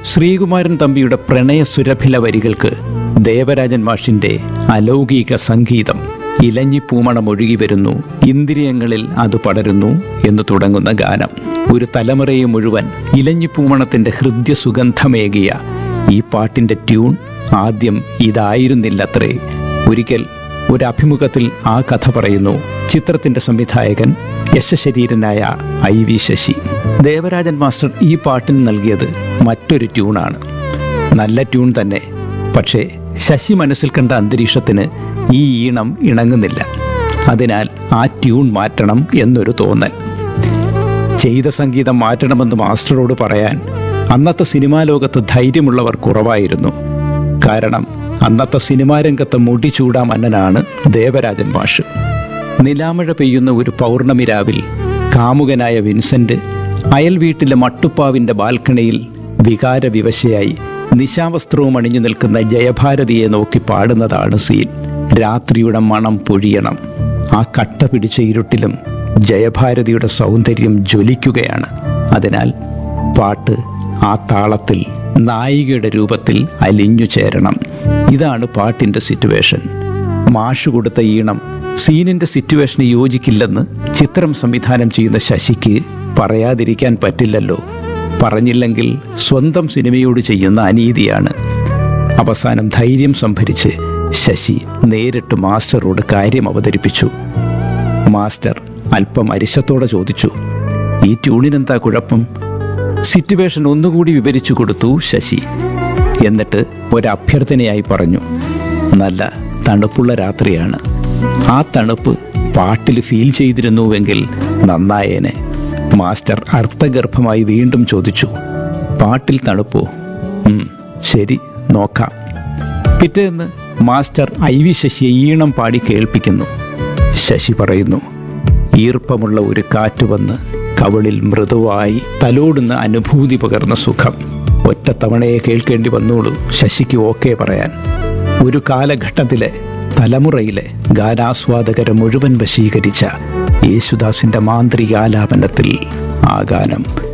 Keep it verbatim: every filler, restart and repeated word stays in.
ശ്രീകുമാരൻ തമ്പിയുടെ പ്രണയസുരഭില വരികൾക്ക് ദേവരാജൻ മാഷിന്റെ അലൗകിക സംഗീതം. ഇലഞ്ഞിപ്പൂമണം ഒഴുകി വരുന്നു, ഇന്ദ്രിയങ്ങളിൽ അത് പടരുന്നു എന്ന് തുടങ്ങുന്ന ഗാനം ഒരു തലമുറയെ മുഴുവൻ ഇലഞ്ഞിപ്പൂമണത്തിന്റെ ഹൃദ്യ സുഗന്ധമേകിയ ഈ പാട്ടിന്റെ ട്യൂൺ ആദ്യം ഇതായിരുന്നില്ലത്രേ. ഒരിക്കൽ ഒരു അഭിമുഖത്തിൽ ആ കഥ പറയുന്നു ചിത്രത്തിന്റെ സംവിധായകൻ യശശരീരനായ I V Sasi. Devarajan master ഈ പാട്ടിന് നൽകിയത് മറ്റൊരു ട്യൂണാണ്. നല്ല ട്യൂൺ തന്നെ, പക്ഷേ ശശി മനസ്സിൽ കണ്ട അന്തരീക്ഷത്തിന് ഈ ഈണം ഇണങ്ങുന്നില്ല. അതിനാൽ ആ ട്യൂൺ മാറ്റണം എന്നൊരു തോന്നൽ. ചെയ്ത സംഗീതം മാറ്റണമെന്ന് മാസ്റ്ററോട് പറയാൻ അന്നത്തെ സിനിമാ ലോകത്ത് ധൈര്യമുള്ളവർ കുറവായിരുന്നു. കാരണം അന്നത്തെ സിനിമാ രംഗത്തെ മുടിചൂടാ മന്നനാണ് ദേവരാജൻ മാഷ്. നിലാമഴ പെയ്യുന്ന ഒരു പൗർണമി രാവിൽ കാമുകനായ വിൻസെന്റ് അയൽ വീട്ടിലെ മട്ടുപ്പാവിൻ്റെ ബാൽക്കണിയിൽ വികാരവിവശയായി നിശാവസ്ത്രവും അണിഞ്ഞു നിൽക്കുന്ന ജയഭാരതിയെ നോക്കി പാടുന്നതാണ് സീൻ. രാത്രിയുടെ മണം പൊഴിയണം. ആ കട്ട പിടിച്ച ഇരുട്ടിലും ജയഭാരതിയുടെ സൗന്ദര്യം ജ്വലിക്കുകയാണ്. അതിനാൽ പാട്ട് ആ താളത്തിൽ നായികയുടെ രൂപത്തിൽ അലിഞ്ഞു ചേരണം. ഇതാണ് പാട്ടിൻ്റെ സിറ്റുവേഷൻ. മാഷ് കൊടുത്ത ഈണം സീനിൻ്റെ സിറ്റുവേഷന് യോജിക്കില്ലെന്ന് ചിത്രം സംവിധാനം ചെയ്യുന്ന ശശിക്ക് പറയാതിരിക്കാൻ പറ്റില്ലല്ലോ. പറഞ്ഞില്ലെങ്കിൽ സ്വന്തം സിനിമയോട് ചെയ്യുന്ന അനീതിയാണ്. അവസാനം ധൈര്യം സംഭരിച്ച് ശശി നേരിട്ട് മാസ്റ്ററോട് കാര്യം അവതരിപ്പിച്ചു. മാസ്റ്റർ അല്പം അരിശത്തോടെ ചോദിച്ചു, ഈ ട്യൂണിനെന്താ കുഴപ്പം? സിറ്റുവേഷൻ ഒന്നുകൂടി വിവരിച്ചു കൊടുത്തു ശശി. എന്നിട്ട് ഒരഭ്യർത്ഥനയായി പറഞ്ഞു, നല്ല തണുപ്പുള്ള രാത്രിയാണ്. ആ തണുപ്പ് പാട്ടിൽ ഫീൽ ചെയ്തിരുന്നുവെങ്കിൽ നന്നായേനെ. മാസ്റ്റർ അർത്ഥഗർഭമായി വീണ്ടും ചോദിച്ചു, പാട്ടിൽ തണുപ്പോ? ശരി, നോക്കാം. പിറ്റേന്ന് മാസ്റ്റർ ഐ വി ശശിയെ ഈണം പാടി കേൾപ്പിക്കുന്നു. ശശി പറയുന്നു, ഈർപ്പമുള്ള ഒരു കാറ്റ് വന്ന് കവളിൽ മൃദുവായി തലോടുന്ന അനുഭൂതി പകർന്ന സുഖം. ഒറ്റത്തവണയെ കേൾക്കേണ്ടി വന്നോളൂ ശശിക്ക് ഓക്കെ പറയാൻ. ഒരു കാലഘട്ടത്തിലെ തലമുറയിലെ ഗാനാസ്വാദകരെ മുഴുവൻ വശീകരിച്ച യേശുദാസിൻ്റെ മാന്ത്രികാലാപനത്തിൽ ആ ഗാനം